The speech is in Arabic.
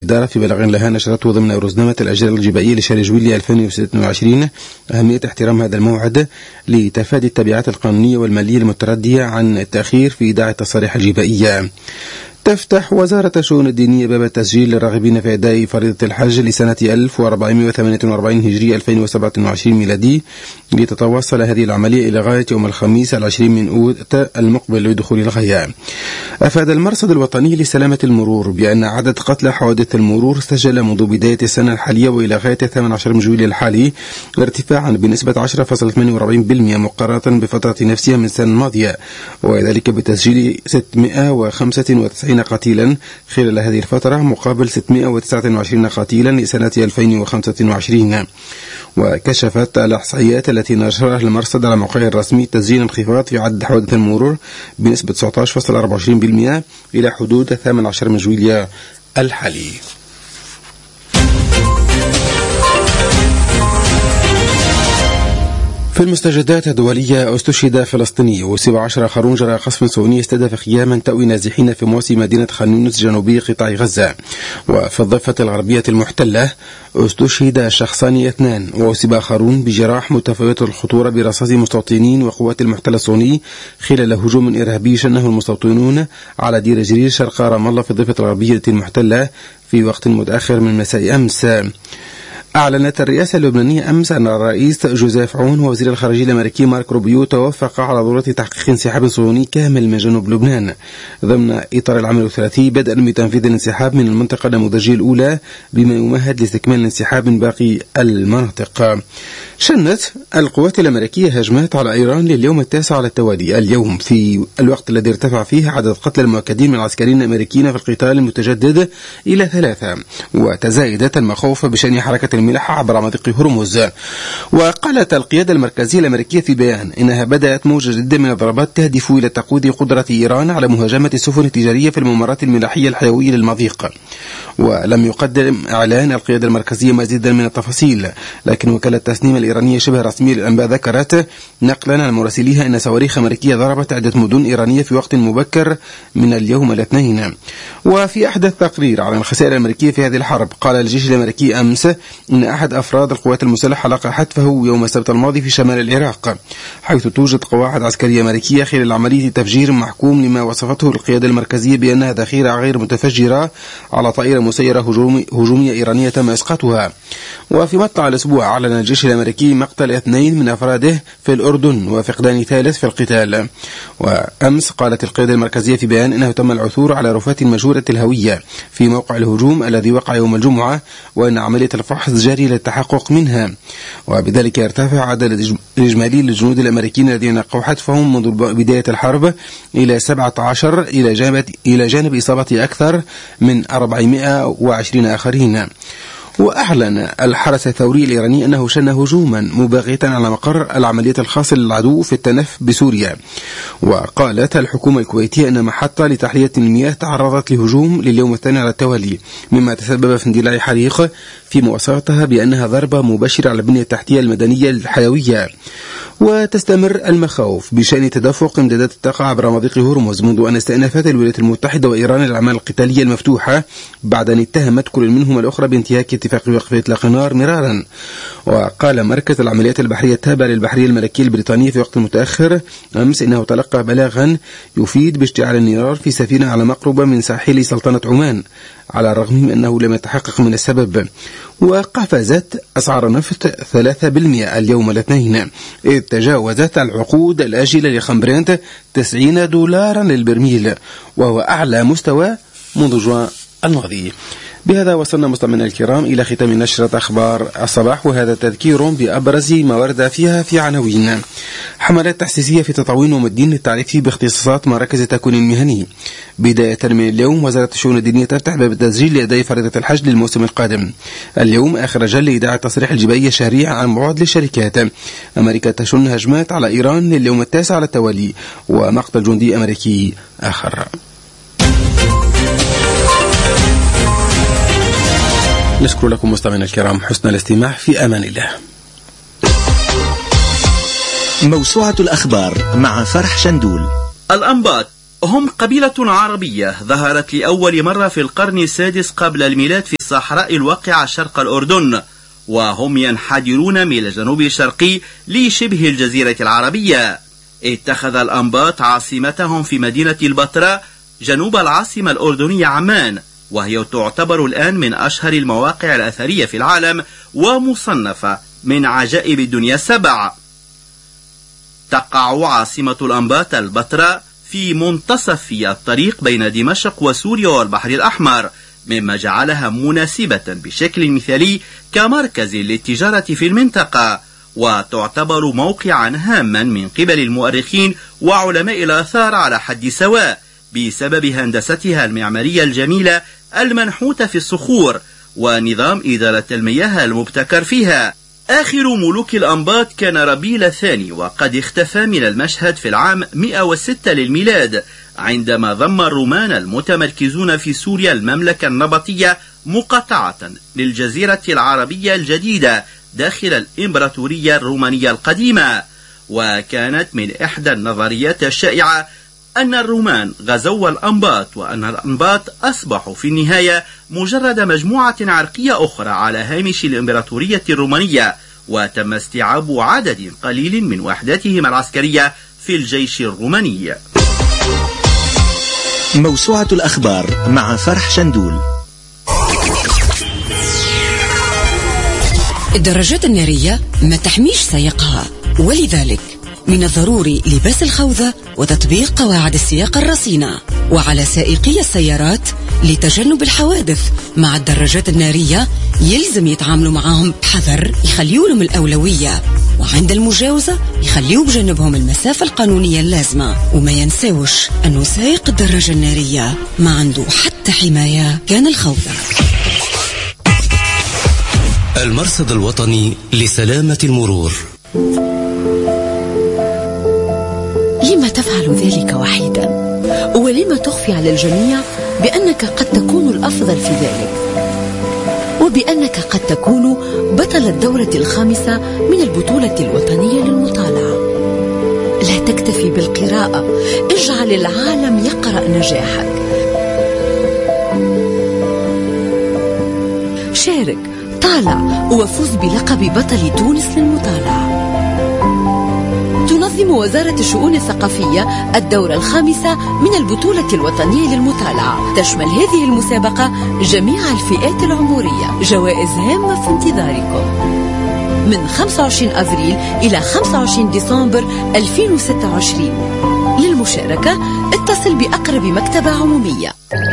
الإدارة في بلاغ لها نشرته ضمن روزنامة الأجيال الجبائية لشهر جويلية 2026 أهمية احترام هذا الموعد لتفادي التبعات القانونية والمالية المتردية عن التأخير في إيداع التصاريح الجبائية. تفتح وزارة الشؤون الدينية باب التسجيل للراغبين في أداء فريضة الحج لسنة 1448 هجري 2027 ميلادي لتتواصل هذه العملية إلى غاية يوم الخميس 20 من أوت المقبل لدخول الغاية. أفاد المرصد الوطني لسلامة المرور بأن عدد قتلى حوادث المرور سجل منذ بداية السنة الحالية وإلى غاية 18 من جويلية الحالي ارتفاعا بنسبة 10.48% مقارنة بفترة نفسها من السنة الماضية، وذلك بتسجيل 695 قتيلا خلال هذه الفترة مقابل 629 قتيلا لسنة 2025. وكشفت الإحصائيات التي نشرها المرصد على موقعه الرسمي تسجيل انخفاض في عدد حوادث المرور بنسبة 19.24% إلى حدود 18 من جويلية الحالي. في المستجدات الدولية استشهد فلسطيني و17 آخرون جراء قصف صهيوني استهدف خياما تأوي نازحين في مواسم مدينة خان يونس جنوبي قطاع غزة. وفي الضفة الغربية المحتلة استشهد شخصان 2 وأصيب آخرون بجراح متفاوتة الخطورة برصاص مستوطنين وقوات المحتل الصهيوني خلال هجوم إرهابي شنه المستوطنون على دير جرير شرق رام الله في الضفة الغربية المحتلة في وقت متأخر من مساء أمس. أعلنت الرئاسة اللبنانية أمس أن الرئيس جوزيف عون ووزير الخارجية الأمريكي مارك روبيو توافقا على ضرورة تحقيق انسحاب صهيوني كامل من جنوب لبنان ضمن إطار العمل الثلاثي بدءا بتنفيذ الانسحاب من المنطقة النموذجية الأولى بما يمهد لاستكمال الانسحاب من باقي المناطق. شنت القوات الأمريكية هجمات على إيران لليوم التاسع على التوالي اليوم في الوقت الذي ارتفع فيه عدد قتلى المؤكدين من العسكريين الأمريكيين في القتال المتجدد إلى 3 وتزايدت المخاوف بشأن حركة الملاحة عبر مضيق هرمز. وقالت القيادة المركزية الأمريكية في بيان إنها بدأت موجة جديدة من الضربات تهدف إلى تقويض قدرة إيران على مهاجمة السفن التجارية في الممرات الملاحية الحيوية للمضيق. ولم يقدم إعلان القيادة المركزية مزيدا من التفاصيل، لكن وكالة تسنيم الإيرانية شبه رسمية للأنباء ذكرت نقلا عن مراسليها أن صواريخ أمريكية ضربت عدة مدن إيرانية في وقت مبكر من اليوم الاثنين. وفي أحدث تقرير عن الخسائر الأمريكية في هذه الحرب قال الجيش الأمريكي أمس إن أحد أفراد القوات المسلحة لقى حتفه يوم السبت الماضي في شمال العراق، حيث توجد قواعد عسكرية أمريكية خلال عملية تفجير محكوم لما وصفته القيادة المركزية بأنها ذخيرة غير متفجرة على طائرة مسيرة هجومية إيرانية تم إسقاطها. وفي مطلع الأسبوع أعلن الجيش الأمريكي مقتل 2 من أفراده في الأردن وفقدان 3 في القتال. وأمس قالت القيادة المركزية في بيان أنه تم العثور على رفات مجهولة الهوية في موقع الهجوم الذي وقع يوم الجمعة، وأن عملية الفحص جارية للتحقق منها، وبذلك يرتفع عدد الإجمالي للجنود الأمريكيين الذين نقوا حتفهم منذ بداية الحرب إلى 17 إلى جانب إصابة أكثر من 420 آخرين. وأعلن الحرس الثوري الإيراني أنه شن هجوما مباغتا على مقر العملية الخاصة للعدو في التنف بسوريا. وقالت الحكومة الكويتية أن محطة لتحلية المياه تعرضت لهجوم لليوم الثاني على التوالي، مما تسبب في اندلاع حريق في مواصفاتها بأنها ضربة مباشرة على البنية التحتية المدنية الحيوية. وتستمر المخاوف بشأن تدفق امدادات الطاقة عبر مضيق هرمز منذ أن استأنفت الولايات المتحدة وإيران الأعمال القتالية المفتوحة بعد أن اتهمت كل منهما الأخرى بانتهاك اتفاق وقف إطلاق النار مرارا. وقال مركز العمليات البحرية التابع للبحرية الملكية البريطانية في وقت متأخر أمس إنه تلقى بلاغا يفيد باشتعال النيران في سفينة على مقربة من ساحل سلطنة عمان، على الرغم من أنه لم يتحقق من السبب. وقفزت أسعار النفط 3% اليوم الاثنين، إذ تجاوزت العقود الآجلة لخمبرنت $90 للبرميل، وهو أعلى مستوى منذ جوان الماضي. بهذا وصلنا مستمعينا الكرام إلى ختام نشرة أخبار الصباح، وهذا تذكير بأبرز ما ورد فيها في عناوين: حملات تحسيسية في تطوين ومدين للتعريف باختصاصات مراكز التكوين المهني. بداية من اليوم وزارة الشؤون الدينية تفتح باب التسجيل لأداء فريضة الحج للموسم القادم. اليوم آخر أجل لإيداع التصريح الجبائي الشهري عن بعد للشركات. أمريكا تشن هجمات على إيران لليوم التاسع على التوالي، ومقتل جندي أمريكي آخر. نشكر لكم مستمعينا الكرام حسن الاستماع، في أمان الله. موسوعة الأخبار مع فرح شندول. الأنباط هم قبيلة عربية ظهرت لأول مرة في القرن السادس قبل الميلاد في الصحراء الواقعة شرق الأردن، وهم ينحدرون من الجنوب الشرقي لشبه الجزيرة العربية. اتخذ الأنباط عاصمتهم في مدينة البتراء جنوب العاصمة الأردنية عمان، وهي تعتبر الآن من أشهر المواقع الأثرية في العالم ومصنفة من عجائب الدنيا 7. تقع عاصمة الأنباط البتراء في منتصف الطريق بين دمشق وسوريا والبحر الأحمر، مما جعلها مناسبة بشكل مثالي كمركز للتجارة في المنطقة، وتعتبر موقعا هاما من قبل المؤرخين وعلماء الآثار على حد سواء بسبب هندستها المعمارية الجميلة المنحوتة في الصخور ونظام إدارة المياه المبتكر فيها. آخر ملوك الأنباط كان ربيل الثاني، وقد اختفى من المشهد في العام 106 للميلاد عندما ضم الرومان المتمركزون في سوريا المملكة النبطية مقاطعة للجزيرة العربية الجديدة داخل الإمبراطورية الرومانية القديمة. وكانت من إحدى النظريات الشائعة أن الرومان غزوا الأنباط، وأن الأنباط أصبحوا في النهاية مجرد مجموعة عرقية أخرى على هامش الإمبراطورية الرومانية، وتم استيعاب عدد قليل من وحداتهم العسكرية في الجيش الروماني. موسوعة الأخبار مع فرح شندول. الدراجات النارية ما تحميش سائقها، ولذلك من الضروري لباس الخوذة وتطبيق قواعد السياقة الرصينة. وعلى سائقي السيارات لتجنب الحوادث مع الدراجات النارية يلزم يتعاملوا معهم بحذر، يخليوا لهم الأولوية، وعند المجاوزة يخليوا بجنبهم المسافة القانونية اللازمة. وما ينساوش أنه سائق الدراجة النارية ما عنده حتى حماية كان الخوذة. المرصد الوطني لسلامة المرور. لما تفعل ذلك وحيدا؟ ولما تخفي على الجميع بأنك قد تكون الأفضل في ذلك، وبأنك قد تكون بطل الدورة 5 من البطولة الوطنية للمطالعة؟ لا تكتفي بالقراءة، اجعل العالم يقرأ نجاحك. شارك، طالع، وفوز بلقب بطل تونس للمطالعة. تنظم وزارة الشؤون الثقافية الدورة 5 من البطولة الوطنية للمطالعة. تشمل هذه المسابقة جميع الفئات العمرية. جوائز هامة في انتظاركم من 25 أفريل إلى 25 ديسمبر 2026. للمشاركة اتصل بأقرب مكتبة عمومية.